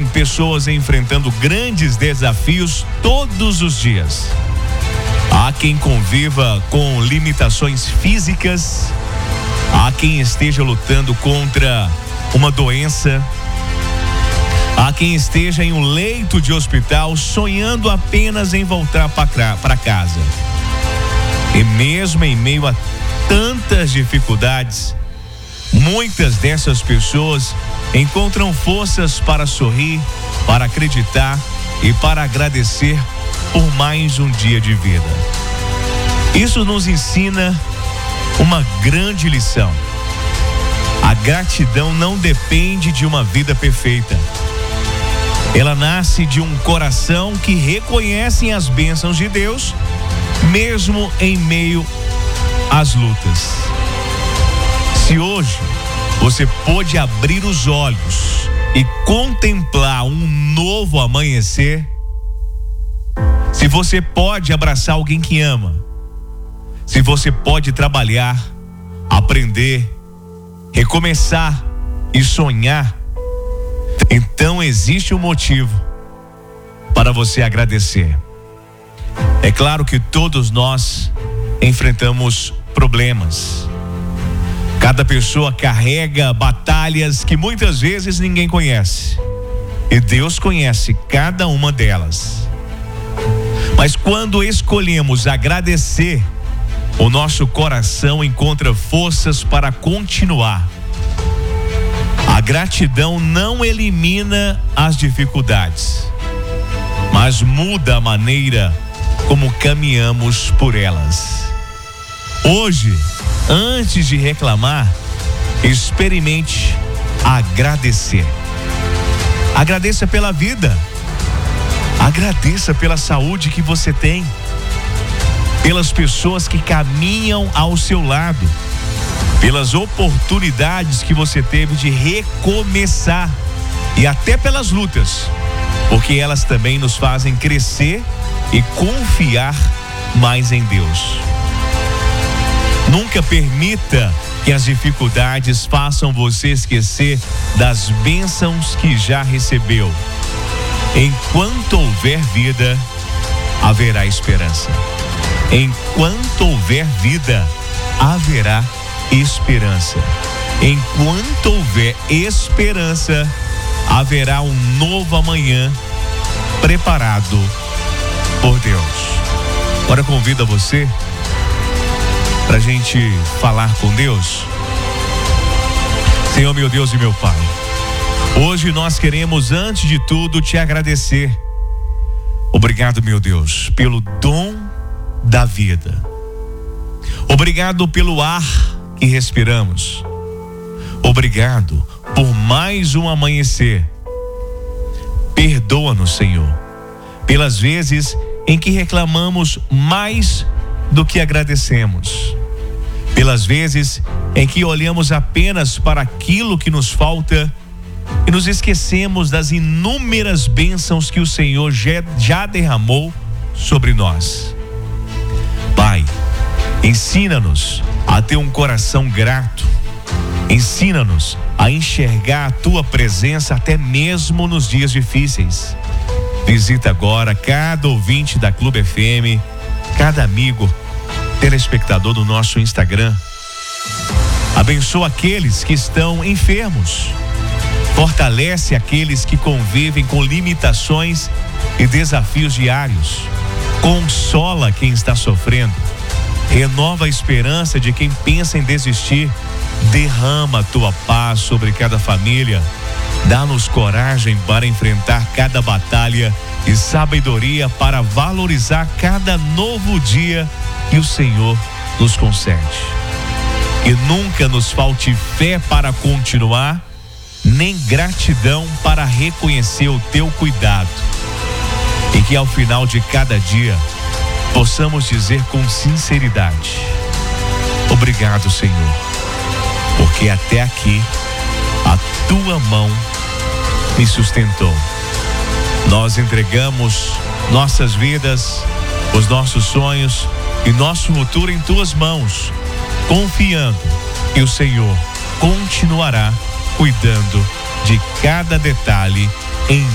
pessoas enfrentando grandes desafios todos os dias. Há quem conviva com limitações físicas, há quem esteja lutando contra uma doença, há quem esteja em um leito de hospital sonhando apenas em voltar para casa. E mesmo em meio a tantas dificuldades, muitas dessas pessoas encontram forças para sorrir, para acreditar e para agradecer por mais um dia de vida. Isso nos ensina uma grande lição. A gratidão não depende de uma vida perfeita. Ela nasce de um coração que reconhece as bênçãos de Deus, mesmo em meio às lutas. Se hoje você pôde abrir os olhos e contemplar um novo amanhecer, se você pode abraçar alguém que ama, se você pode trabalhar, aprender, recomeçar e sonhar, então existe um motivo para você agradecer. É claro que todos nós enfrentamos problemas. Cada pessoa carrega batalhas que muitas vezes ninguém conhece. E Deus conhece cada uma delas. Mas quando escolhemos agradecer, o nosso coração encontra forças para continuar. A gratidão não elimina as dificuldades, mas muda a maneira como caminhamos por elas. Hoje, antes de reclamar, experimente agradecer. Agradeça pela vida. Agradeça pela saúde que você tem, pelas pessoas que caminham ao seu lado, pelas oportunidades que você teve de recomeçar e até pelas lutas, porque elas também nos fazem crescer e confiar mais em Deus. Nunca permita que as dificuldades façam você esquecer das bênçãos que já recebeu. Enquanto houver vida, haverá esperança. Enquanto houver vida, haverá esperança. Enquanto houver esperança, haverá um novo amanhã preparado por Deus. Agora convido a você para a gente falar com Deus. Senhor, meu Deus e meu Pai, hoje nós queremos, antes de tudo, te agradecer. Obrigado, meu Deus, pelo dom da vida. Obrigado pelo ar que respiramos. Obrigado por mais um amanhecer. Perdoa-nos, Senhor, pelas vezes em que reclamamos mais do que agradecemos, pelas vezes em que olhamos apenas para aquilo que nos falta e nos esquecemos das inúmeras bênçãos que o Senhor já derramou sobre nós. Pai, ensina-nos a ter um coração grato. Ensina-nos a enxergar a tua presença até mesmo nos dias difíceis. Visita agora cada ouvinte da Clube FM, cada amigo, telespectador do nosso Instagram. Abençoa aqueles que estão enfermos. Fortalece aqueles que convivem com limitações e desafios diários. Consola quem está sofrendo. Renova a esperança de quem pensa em desistir. Derrama a tua paz sobre cada família. Dá-nos coragem para enfrentar cada batalha e sabedoria para valorizar cada novo dia que o Senhor nos concede. E nunca nos falte fé para continuar, nem gratidão para reconhecer o teu cuidado. E que ao final de cada dia possamos dizer com sinceridade: obrigado, Senhor, porque até aqui a tua mão me sustentou. Nós entregamos nossas vidas, os nossos sonhos e nosso futuro em tuas mãos, confiando que o Senhor continuará cuidando de cada detalhe em